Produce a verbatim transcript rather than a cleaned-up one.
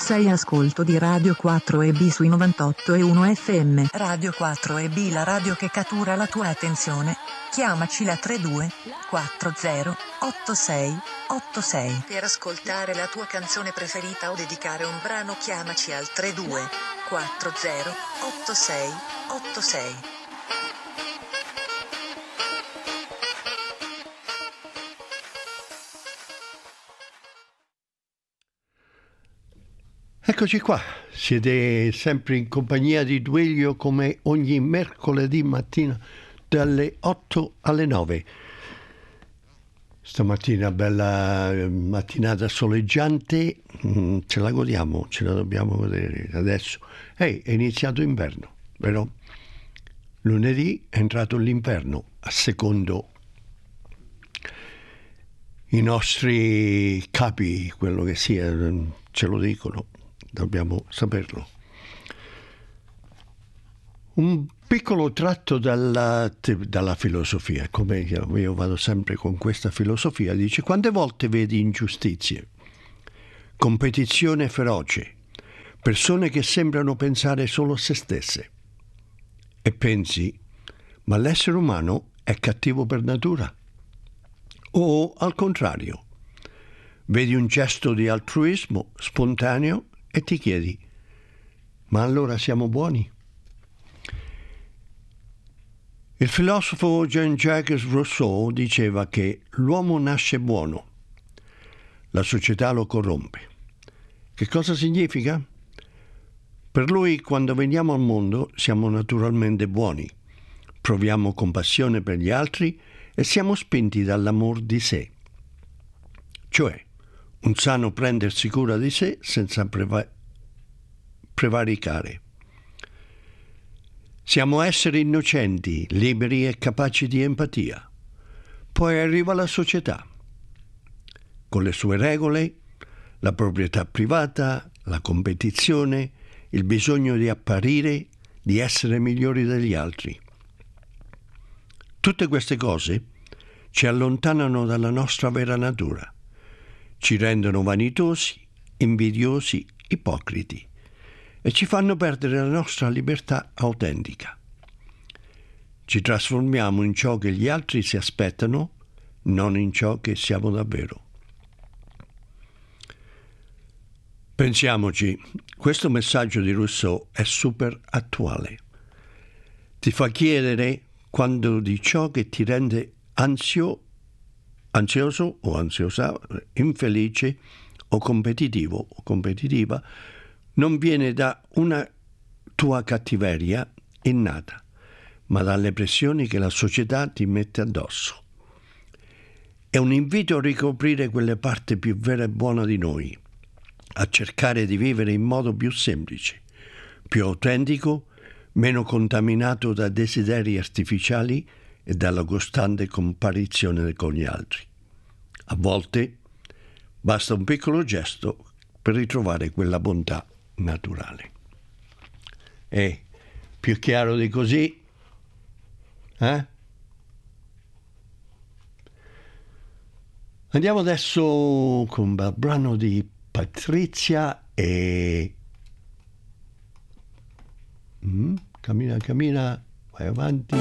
Sei ascolto di Radio quattro E B sui novantotto e uno F M. Radio quattro E B, la radio che cattura la tua attenzione. Chiamaci la trentadue quaranta ottantasei ottantasei per ascoltare la tua canzone preferita o dedicare un brano. Chiamaci al trentadue quaranta ottantasei ottantasei. Eccoci qua, siete sempre in compagnia di Duelio come ogni mercoledì mattina dalle otto alle nove. Stamattina bella mattinata soleggiante, ce la godiamo, ce la dobbiamo godere adesso. Ehi, è iniziato inverno, vero? Lunedì è entrato l'inverno, a secondo i nostri capi, quello che sia, ce lo dicono. Dobbiamo saperlo. Un piccolo tratto dalla, dalla filosofia, come io vado sempre con questa filosofia, dice: quante volte vedi ingiustizie, competizione feroce, persone che sembrano pensare solo a se stesse, e pensi, ma l'essere umano è cattivo per natura? O al contrario, vedi un gesto di altruismo spontaneo e ti chiedi, ma allora siamo buoni? Il filosofo Jean-Jacques Rousseau diceva che l'uomo nasce buono, la società lo corrompe. Che cosa significa? Per lui, quando veniamo al mondo, siamo naturalmente buoni, proviamo compassione per gli altri e siamo spinti dall'amor di sé. Cioè, un sano prendersi cura di sé senza preva- prevaricare. Siamo esseri innocenti, liberi e capaci di empatia. Poi arriva la società, con le sue regole, la proprietà privata, la competizione, il bisogno di apparire, di essere migliori degli altri. Tutte queste cose ci allontanano dalla nostra vera natura. Ci rendono vanitosi, invidiosi, ipocriti e ci fanno perdere la nostra libertà autentica. Ci trasformiamo in ciò che gli altri si aspettano, non in ciò che siamo davvero. Pensiamoci, questo messaggio di Rousseau è super attuale. Ti fa chiedere quando di ciò che ti rende ansio ansioso o ansiosa, infelice o competitivo o competitiva, non viene da una tua cattiveria innata, ma dalle pressioni che la società ti mette addosso. È un invito a ricoprire quelle parti più vera e buona di noi, a cercare di vivere in modo più semplice, più autentico, meno contaminato da desideri artificiali e dalla costante comparizione con gli altri. A volte basta un piccolo gesto per ritrovare quella bontà naturale. E più chiaro di così, eh? Andiamo adesso con un bel brano di Patrizia e mm, cammina, cammina, vai avanti.